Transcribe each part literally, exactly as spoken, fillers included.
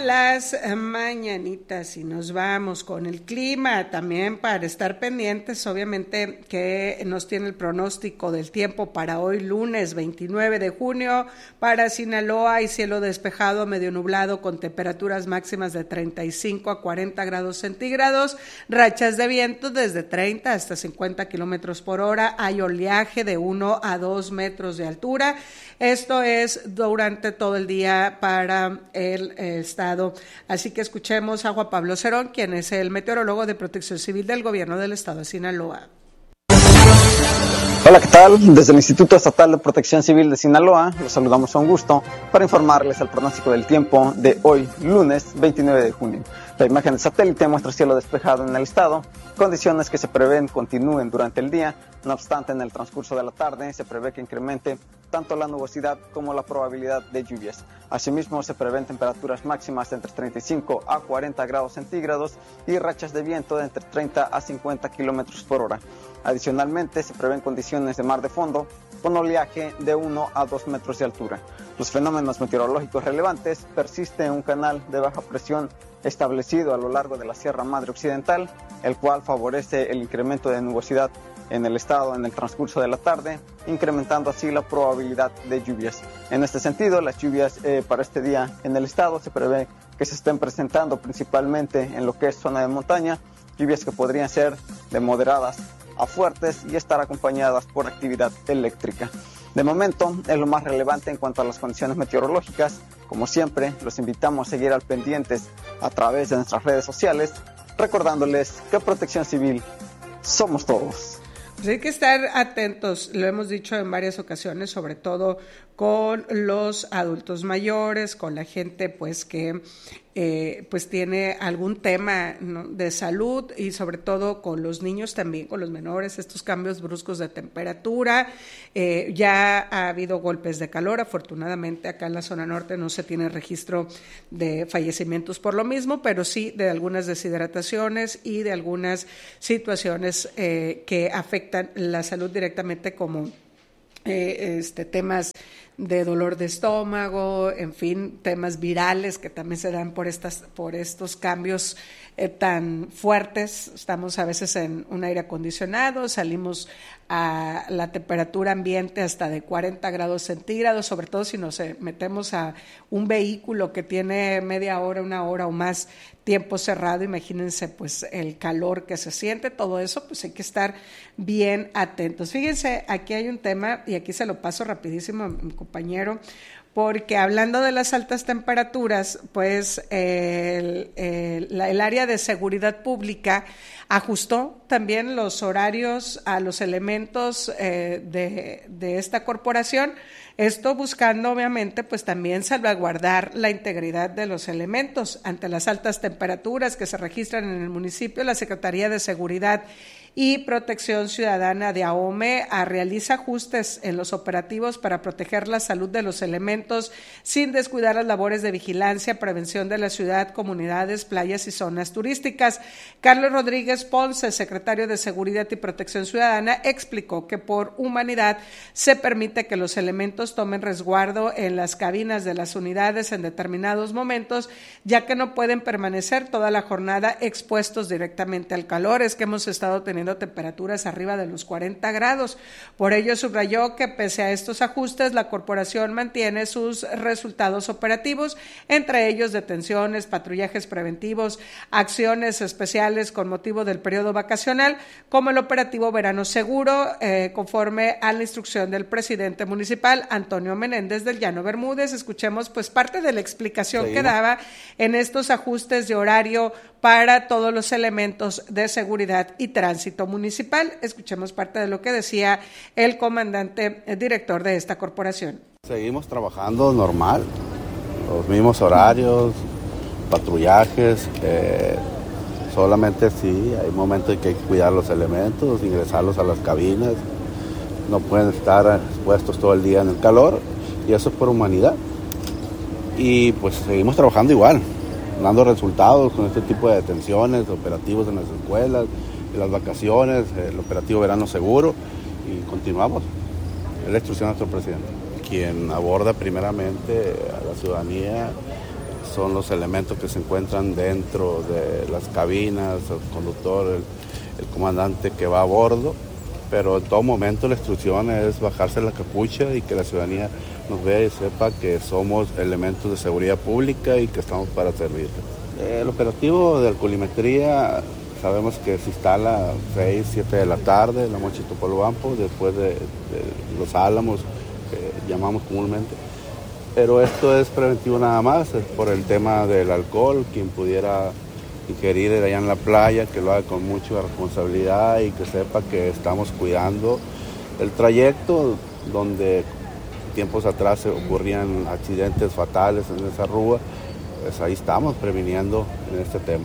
las mañanitas y nos vamos con el clima también para estar pendientes, obviamente, que nos tiene el pronóstico del tiempo para hoy lunes veintinueve de junio. Para Sinaloa hay cielo despejado, medio nublado, con temperaturas máximas de treinta y cinco a cuarenta grados centígrados, rachas de viento desde treinta hasta cincuenta kilómetros por hora, hay oleaje de uno a dos metros de altura. Esto es durante todo el día para el estado. Así que escuchemos a Juan Pablo Cerón, quien es el meteorólogo de Protección Civil del Gobierno del Estado de Sinaloa. Hola, ¿qué tal? Desde el Instituto Estatal de Protección Civil de Sinaloa, los saludamos a un gusto para informarles el pronóstico del tiempo de hoy, lunes veintinueve de junio. La imagen del satélite muestra cielo despejado en el estado, condiciones que se prevén continúen durante el día. No obstante, en el transcurso de la tarde se prevé que incremente tanto la nubosidad como la probabilidad de lluvias. Asimismo, se prevén temperaturas máximas de entre treinta y cinco a cuarenta grados centígrados y rachas de viento de entre treinta a cincuenta kilómetros por hora. Adicionalmente, se prevén condiciones de mar de fondo con oleaje de uno a dos metros de altura. Los fenómenos meteorológicos relevantes: persiste un canal de baja presión establecido a lo largo de la Sierra Madre Occidental, el cual favorece el incremento de nubosidad en el estado en el transcurso de la tarde, incrementando así la probabilidad de lluvias. En este sentido, las lluvias eh, para este día en el estado se prevé que se estén presentando principalmente en lo que es zona de montaña, lluvias que podrían ser de moderadas a fuertes y estar acompañadas por actividad eléctrica. De momento, es lo más relevante en cuanto a las condiciones meteorológicas. Como siempre, los invitamos a seguir al pendientes a través de nuestras redes sociales, recordándoles que Protección Civil somos todos. Pues hay que estar atentos, lo hemos dicho en varias ocasiones, sobre todo con los adultos mayores, con la gente pues que eh, pues tiene algún tema, ¿no?, de salud, y sobre todo con los niños también, con los menores, estos cambios bruscos de temperatura. Eh, ya ha habido golpes de calor, afortunadamente acá en la zona norte no se tiene registro de fallecimientos por lo mismo, pero sí de algunas deshidrataciones y de algunas situaciones eh, que afectan la salud directamente, como eh, este temas de dolor de estómago, en fin, temas virales que también se dan por estas, por estos cambios eh, tan fuertes. Estamos a veces en un aire acondicionado, salimos a la temperatura ambiente hasta de cuarenta grados centígrados, sobre todo si nos metemos a un vehículo que tiene media hora, una hora o más tiempo cerrado. Imagínense pues el calor que se siente, todo eso, pues hay que estar bien atentos. Fíjense, aquí hay un tema y aquí se lo paso rapidísimo a mi compañero, porque hablando de las altas temperaturas, pues el, el, el área de seguridad pública ajustó también los horarios a los elementos eh, de, de esta corporación. Esto buscando obviamente pues también salvaguardar la integridad de los elementos ante las altas temperaturas que se registran en el municipio. La Secretaría de Seguridad y Protección Ciudadana de AOME realiza ajustes en los operativos para proteger la salud de los elementos sin descuidar las labores de vigilancia, prevención de la ciudad, comunidades, playas y zonas turísticas. Carlos Rodríguez Ponce, secretario de Seguridad y Protección Ciudadana, explicó que por humanidad se permite que los elementos tomen resguardo en las cabinas de las unidades en determinados momentos, ya que no pueden permanecer toda la jornada expuestos directamente al calor. Es que hemos estado teniendo temperaturas arriba de los cuarenta grados. Por ello subrayó que pese a estos ajustes, la corporación mantiene sus resultados operativos, entre ellos detenciones, patrullajes preventivos, acciones especiales con motivo del periodo vacacional, como el operativo Verano Seguro, eh, conforme a la instrucción del presidente municipal, Antonio Menéndez del Llano Bermúdez. Escuchemos pues parte de la explicación sí. que daba en estos ajustes de horario para todos los elementos de seguridad y tránsito municipal. Escuchemos parte de lo que decía el comandante el director de esta corporación. Seguimos trabajando normal, los mismos horarios, patrullajes, eh, solamente sí, hay momentos en que hay que cuidar los elementos, ingresarlos a las cabinas, no pueden estar expuestos todo el día en el calor, y eso es por humanidad. Y pues seguimos trabajando igual, dando resultados con este tipo de detenciones, operativos en las escuelas, en las vacaciones, el operativo Verano Seguro, y continuamos. Es la instrucción de nuestro presidente, quien aborda primeramente a la ciudadanía son los elementos que se encuentran dentro de las cabinas, el conductor, el, el comandante que va a bordo, pero en todo momento la instrucción es bajarse la capucha y que la ciudadanía nos vea y sepa que somos elementos de seguridad pública y que estamos para servir. El operativo de alcoholimetría sabemos que se instala a seis, siete de la tarde en la Mochi Topolobampo, después de, de los Álamos, que llamamos comúnmente. Pero esto es preventivo nada más, es por el tema del alcohol. Quien pudiera ingerir allá en la playa, que lo haga con mucha responsabilidad y que sepa que estamos cuidando el trayecto donde tiempos atrás se ocurrían accidentes fatales en esa rúa. Pues ahí estamos previniendo en este tema.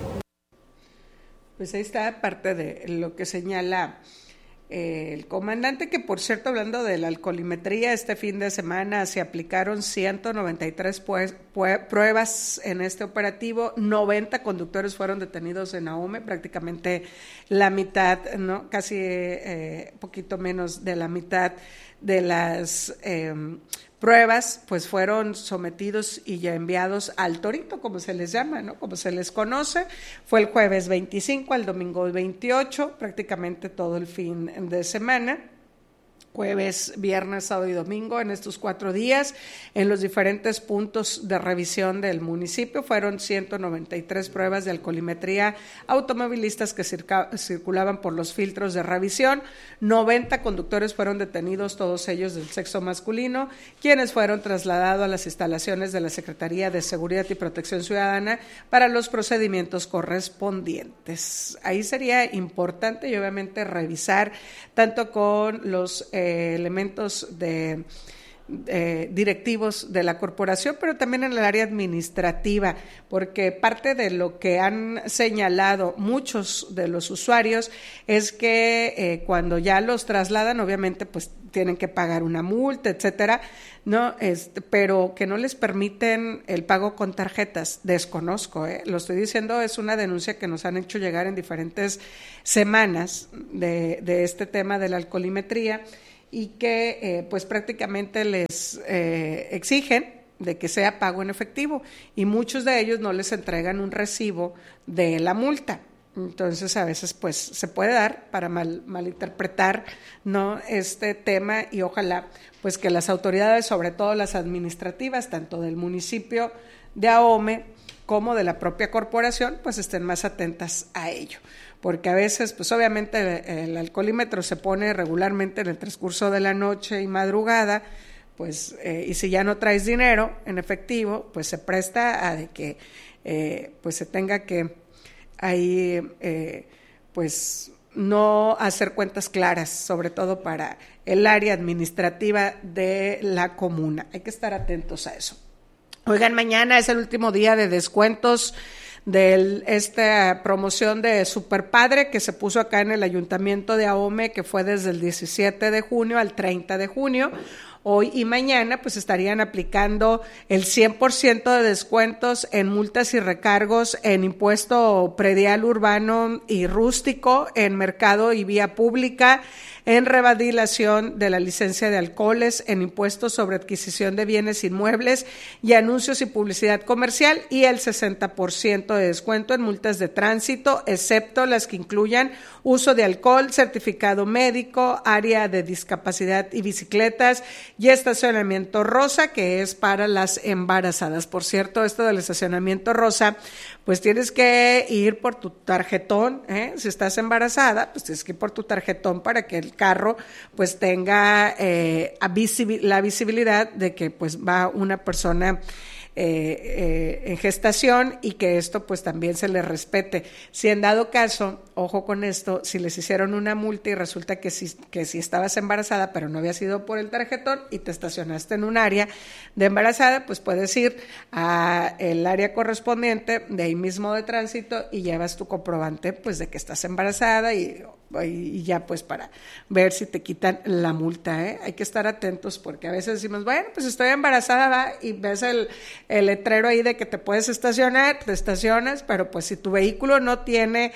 Pues ahí está parte de lo que señala eh, el comandante, que por cierto, hablando de la alcoholimetría, este fin de semana se aplicaron ciento noventa y tres pues, pues, pruebas en este operativo, noventa conductores fueron detenidos en Ahome, prácticamente la mitad, no, casi eh, poquito menos de la mitad de las eh, pruebas pues fueron sometidos y ya enviados al torito, como se les llama, ¿no? Como se les conoce. Fue el jueves veinticinco al domingo veintiocho, prácticamente todo el fin de semana. Jueves, viernes, sábado y domingo, en estos cuatro días, en los diferentes puntos de revisión del municipio, fueron ciento noventa y tres pruebas de alcoholimetría automovilistas que circa, circulaban por los filtros de revisión, noventa conductores fueron detenidos, todos ellos del sexo masculino, quienes fueron trasladados a las instalaciones de la Secretaría de Seguridad y Protección Ciudadana para los procedimientos correspondientes. Ahí sería importante y obviamente revisar tanto con los eh, elementos de eh, directivos de la corporación, pero también en el área administrativa, porque parte de lo que han señalado muchos de los usuarios es que eh, cuando ya los trasladan, obviamente pues tienen que pagar una multa, etcétera, no, este, pero que no les permiten el pago con tarjetas. Desconozco, ¿eh? Lo estoy diciendo, es una denuncia que nos han hecho llegar en diferentes semanas de, de este tema de la alcoholimetría, y que eh, pues prácticamente les eh, exigen de que sea pago en efectivo, y muchos de ellos no les entregan un recibo de la multa. Entonces a veces pues se puede dar para mal, malinterpretar, ¿no?, este tema, y ojalá pues que las autoridades, sobre todo las administrativas, tanto del municipio de Ahome como de la propia corporación, pues estén más atentas a ello, porque a veces pues obviamente el, el alcoholímetro se pone regularmente en el transcurso de la noche y madrugada, pues eh, y si ya no traes dinero en efectivo, pues se presta a de que eh, pues se tenga que ahí eh, pues no hacer cuentas claras, sobre todo para el área administrativa de la comuna. Hay que estar atentos a eso. Oigan, mañana es el último día de descuentos de esta promoción de Super Padre que se puso acá en el Ayuntamiento de Ahome, que fue desde el diecisiete de junio al treinta de junio. Hoy y mañana pues estarían aplicando el cien por ciento de descuentos en multas y recargos en impuesto predial urbano y rústico, en mercado y vía pública, en revalidación de la licencia de alcoholes, en impuestos sobre adquisición de bienes inmuebles y anuncios y publicidad comercial, y el sesenta por ciento de descuento en multas de tránsito, excepto las que incluyan uso de alcohol, certificado médico, área de discapacidad y bicicletas, y estacionamiento rosa, que es para las embarazadas. Por cierto, esto del estacionamiento rosa, pues tienes que ir por tu tarjetón, ¿eh? Si estás embarazada, pues tienes que ir por tu tarjetón para que el carro pues tenga eh, la visibilidad de que pues va una persona Eh, eh, en gestación, y que esto pues también se les respete. Si en dado caso, ojo con esto, si les hicieron una multa y resulta que si, que si estabas embarazada pero no había sido por el tarjetón y te estacionaste en un área de embarazada, pues puedes ir a el área correspondiente de ahí mismo de tránsito y llevas tu comprobante pues de que estás embarazada, y y ya pues para ver si te quitan la multa, ¿eh? Hay que estar atentos, porque a veces decimos, bueno, pues estoy embarazada, ¿va? Y ves el, el letrero ahí de que te puedes estacionar, te estacionas, pero pues si tu vehículo no tiene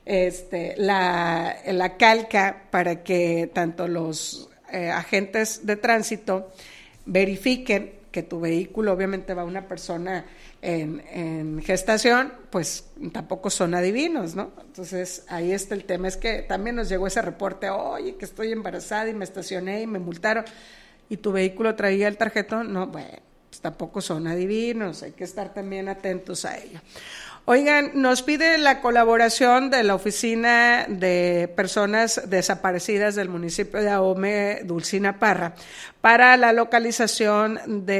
este la, la calca para que tanto los eh, agentes de tránsito verifiquen que tu vehículo, obviamente va una persona en, en gestación, pues tampoco son adivinos, ¿no? Entonces ahí está el tema, es que también nos llegó ese reporte, oye, que estoy embarazada y me estacioné y me multaron, y tu vehículo traía el tarjetón, no, bueno, pues tampoco son adivinos, hay que estar también atentos a ello. Oigan, nos pide la colaboración de la Oficina de Personas Desaparecidas del municipio de Ahome, Dulcina Parra, para la localización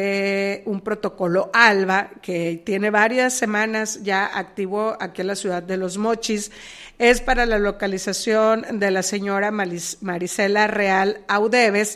de un protocolo ALBA que tiene varias semanas ya activo aquí en la ciudad de Los Mochis. Es para la localización de la señora Marisela Real Audeves,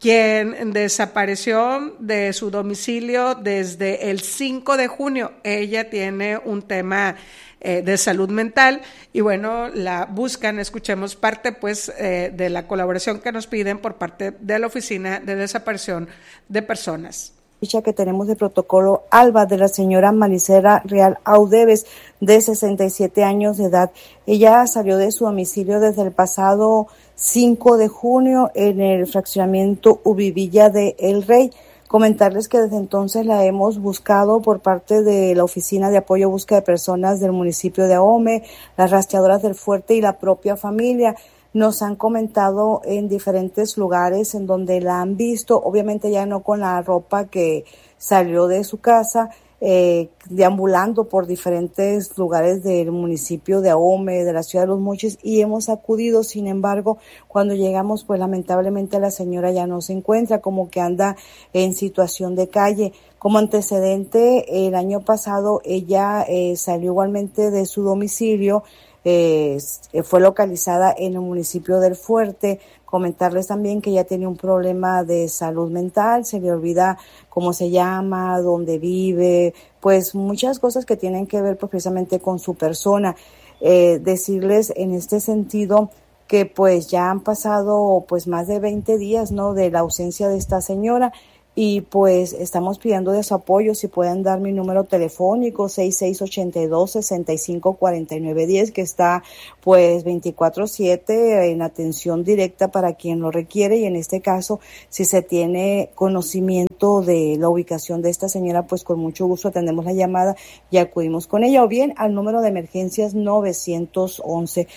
quien desapareció de su domicilio desde el cinco de junio. Ella tiene un tema eh, de salud mental y bueno, la buscan. Escuchemos parte pues eh, de la colaboración que nos piden por parte de la Oficina de Desaparición de Personas. Ficha que tenemos de protocolo ALBA de la señora Marisela Real Audeves, de sesenta y siete años de edad. Ella salió de su domicilio desde el pasado cinco de junio en el fraccionamiento Ubivilla de El Rey. Comentarles que desde entonces la hemos buscado por parte de la Oficina de Apoyo a Búsqueda de Personas del municipio de Ahome, las rastreadoras del Fuerte y la propia familia. Nos han comentado en diferentes lugares en donde la han visto, obviamente ya no con la ropa que salió de su casa, eh, deambulando por diferentes lugares del municipio de Ahome, de la ciudad de Los Mochis, y hemos acudido. Sin embargo, cuando llegamos, pues lamentablemente la señora ya no se encuentra, como que anda en situación de calle. Como antecedente, el año pasado ella eh, salió igualmente de su domicilio. Eh, fue localizada en el municipio del Fuerte. Comentarles también que ella tiene un problema de salud mental, se le olvida cómo se llama, dónde vive, pues muchas cosas que tienen que ver pues, precisamente con su persona. Eh, decirles en este sentido que pues ya han pasado pues más de veinte días, ¿no?, de la ausencia de esta señora. Y pues estamos pidiendo de su apoyo, si pueden dar mi número telefónico seis seis ocho dos, seis cinco cuatro nueve uno cero, que está pues veinticuatro siete en atención directa para quien lo requiere, y en este caso si se tiene conocimiento de la ubicación de esta señora, pues con mucho gusto atendemos la llamada y acudimos con ella, o bien al número de emergencias nueve once.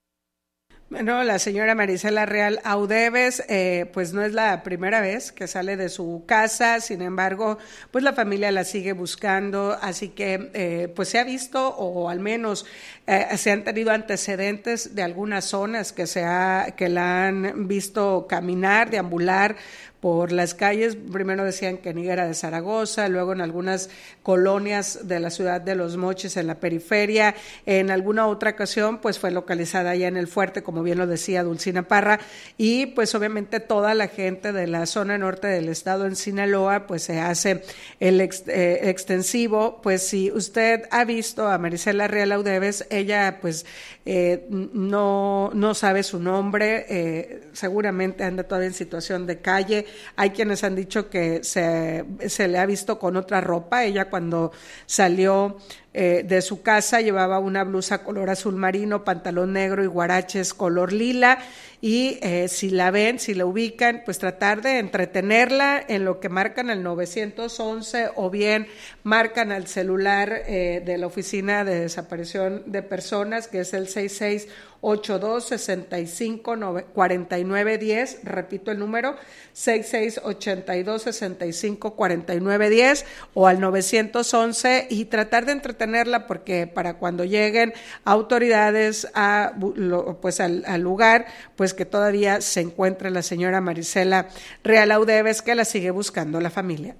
Bueno, la señora Marisela Real Audeves, eh, pues no es la primera vez que sale de su casa, sin embargo, pues la familia la sigue buscando, así que eh, pues se ha visto, o al menos eh, se han tenido antecedentes de algunas zonas que se ha, que la han visto caminar, deambular por las calles. Primero decían que en Higuera de Zaragoza, luego en algunas colonias de la ciudad de Los Mochis, en la periferia. En alguna otra ocasión pues fue localizada allá en el Fuerte, como bien lo decía Dulcina Parra, y pues obviamente toda la gente de la zona norte del estado en Sinaloa pues se hace el ex, eh, extensivo. Pues si usted ha visto a Marisela Real Audeves, ella pues eh, no, no sabe su nombre, eh, seguramente anda todavía en situación de calle. Hay quienes han dicho que se, se le ha visto con otra ropa. Ella cuando salió eh, de su casa llevaba una blusa color azul marino, pantalón negro y guaraches color lila. Y eh, si la ven, si la ubican, pues tratar de entretenerla en lo que marcan al nueve once, o bien marcan al celular eh, de la Oficina de Desaparición de Personas, que es el seis seis ocho dos, seis cinco cuatro nueve uno cero, repito el número, seis seis ocho dos, seis cinco cuatro nueve uno cero, o al nueve once, y tratar de entretenerla, porque para cuando lleguen autoridades a, pues al, al lugar, pues que todavía se encuentre la señora Marisela Real Audeves, que la sigue buscando la familia.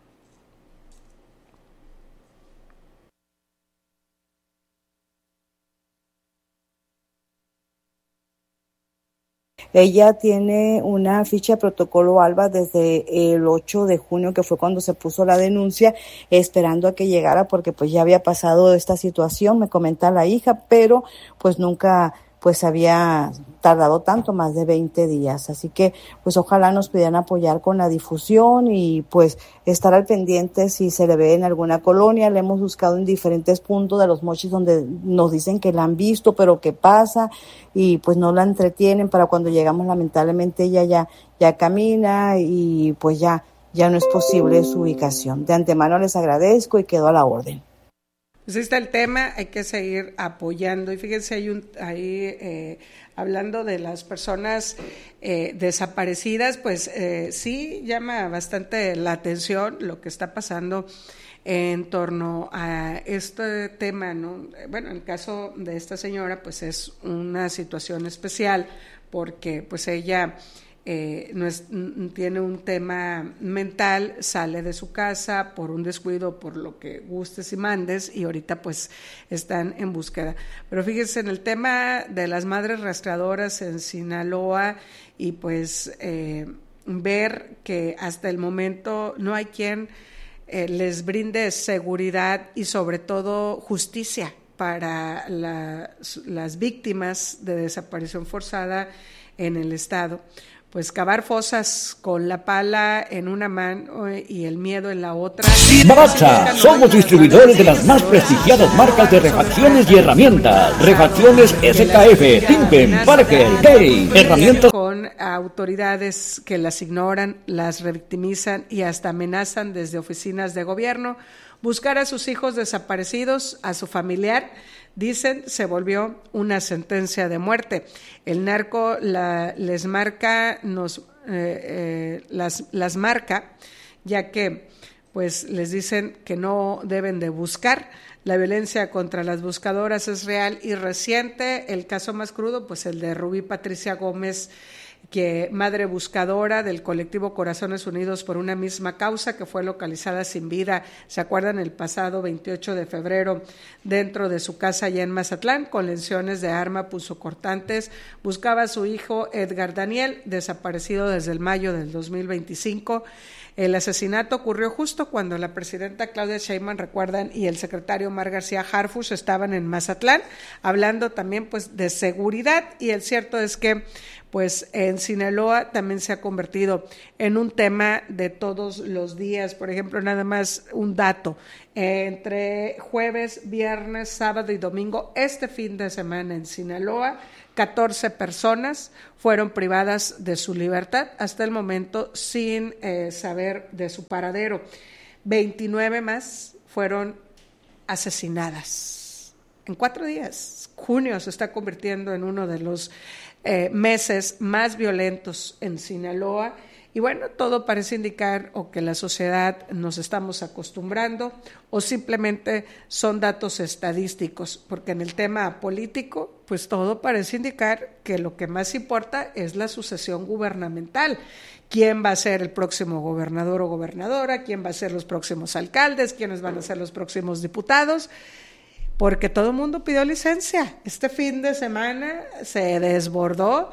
Ella tiene una ficha de protocolo ALBA desde el ocho de junio, que fue cuando se puso la denuncia, esperando a que llegara, porque pues ya había pasado esta situación, me comenta la hija, pero pues nunca pues había tardado tanto, más de veinte días. Así que pues ojalá nos pudieran apoyar con la difusión y pues estar al pendiente si se le ve en alguna colonia. Le hemos buscado en diferentes puntos de Los Mochis donde nos dicen que la han visto, pero ¿qué pasa? Y pues no la entretienen. Para cuando llegamos, lamentablemente ella ya, ya camina y pues ya ya no es posible su ubicación. De antemano les agradezco y quedo a la orden. Pues ahí está el tema, hay que seguir apoyando. Y fíjense, hay un, ahí eh, hablando de las personas eh, desaparecidas, pues eh, sí llama bastante la atención lo que está pasando en torno a este tema, ¿no? Bueno, en el caso de esta señora, pues es una situación especial porque pues ella eh, no es, tiene un tema mental, sale de su casa por un descuido, por lo que gustes y mandes, y ahorita pues están en búsqueda. Pero fíjense en el tema de las madres rastreadoras en Sinaloa y pues eh, ver que hasta el momento no hay quien Eh, les brinde seguridad y sobre todo justicia para la, las víctimas de desaparición forzada en el estado. Pues cavar fosas con la pala en una mano y el miedo en la otra. Baratza, somos distribuidores de las más prestigiadas marcas de refacciones y herramientas. Refacciones S K F, Timken, Parker, Gay, herramientas. Con autoridades que las ignoran, las revictimizan y hasta amenazan desde oficinas de gobierno. Buscar a sus hijos desaparecidos, a su familiar, dicen, se volvió una sentencia de muerte. El narco la, les marca, nos eh, eh, las, las marca, ya que pues les dicen que no deben de buscar. La violencia contra las buscadoras es real y reciente. El caso más crudo, pues el de Rubí Patricia Gómez, que madre buscadora del colectivo Corazones Unidos por una misma causa, que fue localizada sin vida, ¿se acuerdan? El pasado veintiocho de febrero dentro de su casa allá en Mazatlán, con lesiones de arma punzocortantes. Buscaba a su hijo Edgar Daniel, desaparecido desde el mayo del dos mil veinticinco. El asesinato ocurrió justo cuando la presidenta Claudia Sheinbaum, recuerdan, y el secretario Omar García Harfuch estaban en Mazatlán, hablando también pues de seguridad, y el cierto es que pues en Sinaloa también se ha convertido en un tema de todos los días. Por ejemplo, nada más un dato, entre jueves, viernes, sábado y domingo, este fin de semana en Sinaloa, catorce personas fueron privadas de su libertad hasta el momento sin eh, saber de su paradero. veintinueve más fueron asesinadas en cuatro días. Junio se está convirtiendo en uno de los eh, meses más violentos en Sinaloa. Y bueno, todo parece indicar o que la sociedad nos estamos acostumbrando o simplemente son datos estadísticos, porque en el tema político, pues todo parece indicar que lo que más importa es la sucesión gubernamental. ¿Quién va a ser el próximo gobernador o gobernadora? ¿Quién va a ser los próximos alcaldes? ¿Quiénes van a ser los próximos diputados? Porque todo el mundo pidió licencia. Este fin de semana se desbordó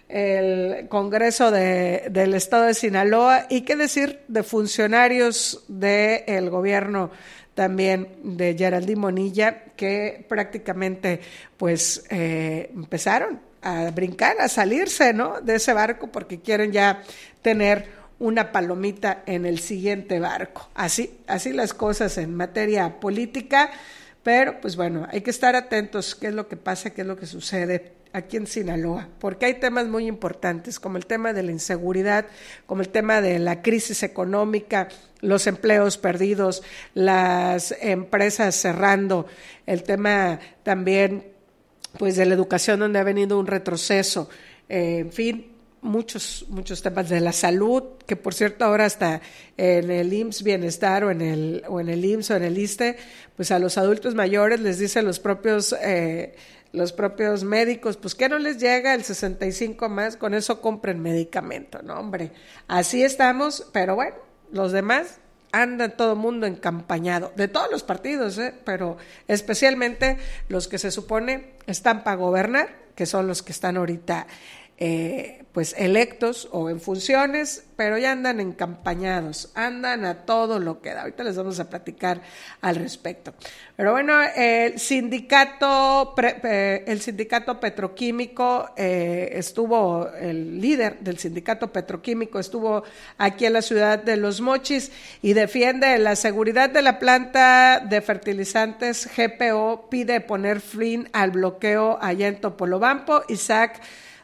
el Congreso de, del Estado de Sinaloa, y qué decir de funcionarios del gobierno también de Geraldine Bonilla, que prácticamente pues eh, empezaron a brincar, a salirse, ¿no?, de ese barco, porque quieren ya tener una palomita en el siguiente barco. Así, así las cosas en materia política, pero pues bueno, hay que estar atentos qué es lo que pasa, qué es lo que sucede aquí en Sinaloa, porque hay temas muy importantes, como el tema de la inseguridad, como el tema de la crisis económica, los empleos perdidos, las empresas cerrando, el tema también pues de la educación, donde ha venido un retroceso, eh, en fin, muchos muchos temas de la salud, que por cierto ahora hasta en el I M S S Bienestar o en el o en el I M S S o en el ISSSTE, pues a los adultos mayores les dicen los propios eh, los propios médicos, pues que no les llega el sesenta y cinco más, con eso compren medicamento, no hombre, así estamos, pero bueno, los demás andan todo el mundo encampañado, de todos los partidos, ¿eh? Pero especialmente los que se supone están para gobernar, que son los que están ahorita eh, pues electos o en funciones, pero ya andan encampañados, andan a todo lo que da. Ahorita les vamos a platicar al respecto. Pero bueno, el sindicato, pre, el sindicato petroquímico eh, estuvo, el líder del sindicato petroquímico estuvo aquí en la ciudad de Los Mochis y defiende la seguridad de la planta de fertilizantes G P O, pide poner fin al bloqueo allá en Topolobampo. Isaac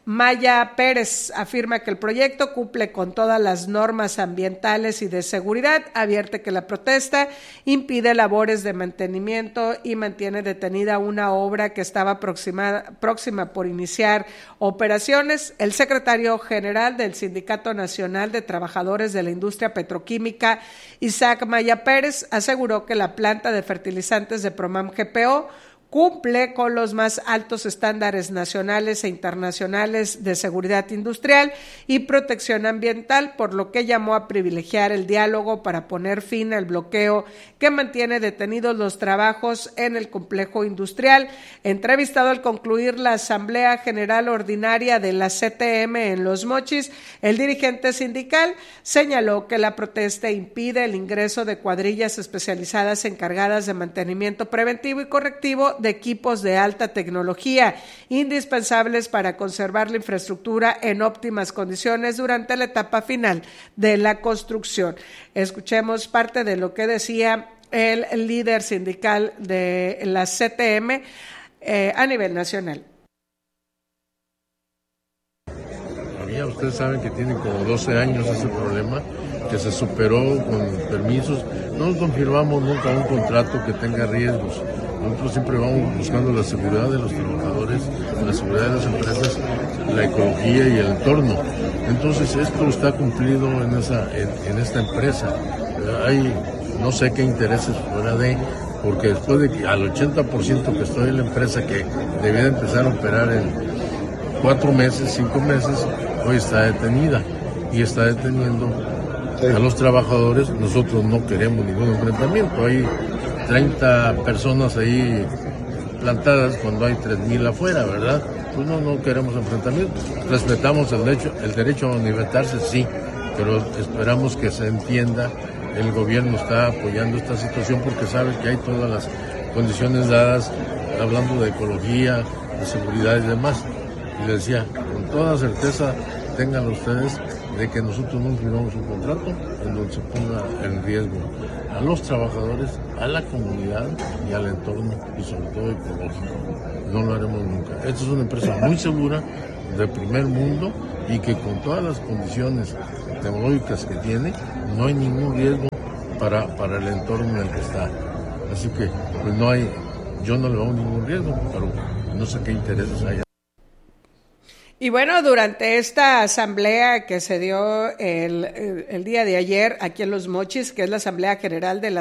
Maya Pérez afirma que el proyecto cumple con todas las normas ambientales y de seguridad, advierte que la protesta impide labores de mantenimiento y mantiene detenida una obra que estaba próxima, próxima por iniciar operaciones. El secretario general del Sindicato Nacional de Trabajadores de la Industria Petroquímica, Isaac Maya Pérez, aseguró que la planta de fertilizantes de Promam G P O cumple con los más altos estándares nacionales e internacionales de seguridad industrial y protección ambiental, por lo que llamó a privilegiar el diálogo para poner fin al bloqueo que mantiene detenidos los trabajos en el complejo industrial. Entrevistado al concluir la Asamblea General Ordinaria de la C T M en Los Mochis, el dirigente sindical señaló que la protesta impide el ingreso de cuadrillas especializadas encargadas de mantenimiento preventivo y correctivo de equipos de alta tecnología, indispensables para conservar la infraestructura en óptimas condiciones durante la etapa final de la construcción. Escuchemos parte de lo que decía el líder sindical de la C T M eh, a nivel nacional. Ya ustedes saben que tienen como doce años ese problema, que se superó con permisos. No confirmamos nunca un contrato que tenga riesgos. Nosotros siempre vamos buscando la seguridad de los trabajadores, la seguridad de las empresas, la ecología y el entorno. Entonces esto está cumplido en, esa, en, en esta empresa. Hay no sé qué intereses fuera de, porque después de que al ochenta por ciento que estoy en la empresa, que debía de empezar a operar en cuatro meses, cinco meses, hoy está detenida y está deteniendo a los trabajadores. Nosotros no queremos ningún enfrentamiento. Hay treinta personas ahí plantadas cuando hay tres mil afuera, ¿verdad? Pues no, no queremos enfrentamiento. Respetamos el derecho, el derecho a manifestarse, sí, pero esperamos que se entienda. El gobierno está apoyando esta situación porque sabe que hay todas las condiciones dadas, hablando de ecología, de seguridad y demás. Y les decía, con toda certeza, tengan ustedes de que nosotros no firmamos un contrato en donde se ponga en riesgo a los trabajadores, a la comunidad y al entorno, y sobre todo ecológico. No lo haremos nunca. Esta es una empresa muy segura, de primer mundo, y que con todas las condiciones tecnológicas que tiene, no hay ningún riesgo para, para el entorno en el que está. Así que pues no hay, yo no le veo ningún riesgo, pero no sé qué intereses hay. Y bueno, durante esta asamblea que se dio el, el, el día de ayer aquí en Los Mochis, que es la Asamblea General de la